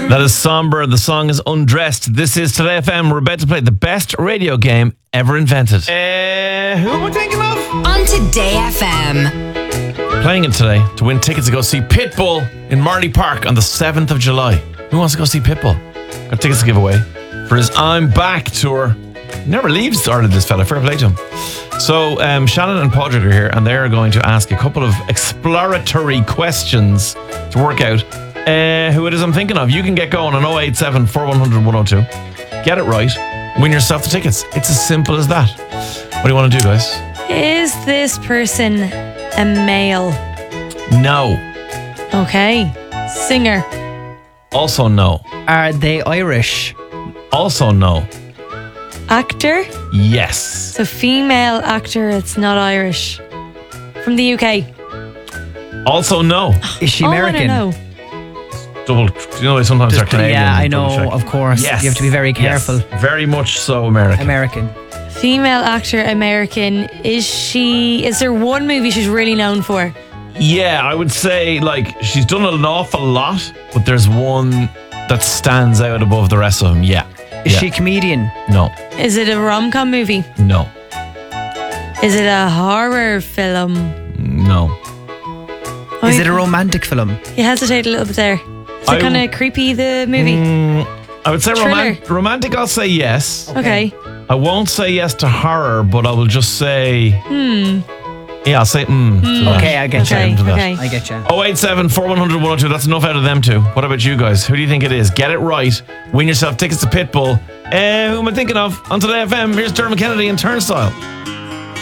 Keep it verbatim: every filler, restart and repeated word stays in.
That is somber. The song is Undressed. This is Today F M. We're about to play the best radio game ever invented. Uh, who am I thinking of? On Today F M. Playing it today to win tickets to go see Pitbull in Marley Park on the seventh of July. Who wants to go see Pitbull? Got tickets to give away for his I'm Back tour. Never leaves Ireland, this fella. Fair play to him. So um, Shannon and Padraig are here, and they're going to ask a couple of exploratory questions to work out uh, who it is I'm thinking of. You can get going on oh eight seven, four one zero zero, one oh two. Get it right. Win yourself the tickets. It's as simple as that. What do you want to do, guys? Is this person a male? No. Okay. Singer? Also no. Are they Irish? Also no. Actor? Yes. So female actor, it's not Irish. From the U K? Also no. Is she Oh, American? I don't know. Double, you know, sometimes they're Canadian. Yeah, I double know, check. of course. Yes. You have to be very Yes. careful. Very much so American. American. Female actor, American. Is she, is there one movie she's really known for? Yeah, I would say, like, she's done an awful lot, but there's one that stands out above the rest of them. Yeah. Is Yeah. she a comedian? No. Is it a rom-com movie? No. Is it a horror film? No. Oh, Is you- it a romantic film? You hesitate a little bit there. Is I it kind w- of creepy, the movie? Mm, I would say Thriller. roman- romantic, I'll say yes. Okay. I won't say yes to horror, but I will just say... Hmm. Yeah, I'll say mm. to that. Okay, I get Okay, you. to that. okay. I get you. oh eight seven, four one zero zero, one oh two. That's enough out of them two. What about you guys? Who do you think it is? Get it right. Win yourself tickets to Pitbull. Uh, who am I thinking of? On Today F M, here's Dermot Kennedy and Turnstile.